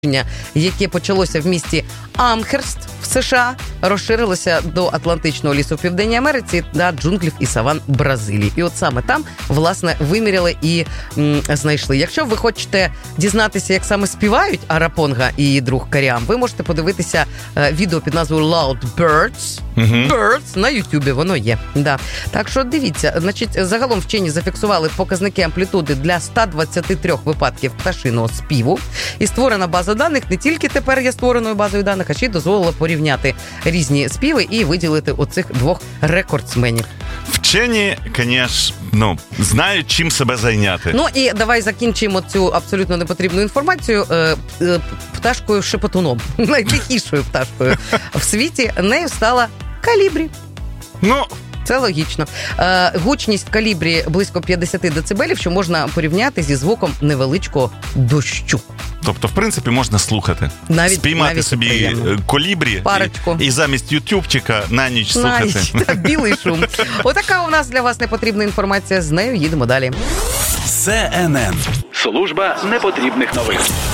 яке почалося в місті Амхерст в США, розширилося до Атлантичного лісу в Південній Америці та джунглів і саван Бразилії. І от саме там, власне, виміряли і знайшли. Якщо ви хочете дізнатися, як саме співають Арапонга і її друг Каріам, ви можете подивитися відео під назвою Loud Birds. Birds на Ютубі, воно є. Да. Так що дивіться, значить, загалом вчені зафіксували показники амплітуди для 123 випадків пташиного співу. І створена база даних не тільки тепер є створеною базою даних, а ще й дозволила порівняти різні співи і виділити оцих двох рекордсменів. Вчені, звісно, знають, чим себе зайняти. Ну і давай закінчимо цю абсолютно непотрібну інформацію пташкою-шепотуном. Найтихішою пташкою в світі. Нею стала калібрі. Ну... Це логічно. Гучність калібрі близько 50 децибелів, що можна порівняти зі звуком невеличкого дощу. Тобто, в принципі, можна слухати. Спіймати собі приємно. Колібрі і замість ютубчика на ніч слухати. Білий шум. Отака у нас для вас непотрібна інформація. З нею їдемо далі. СНН. Служба непотрібних новин.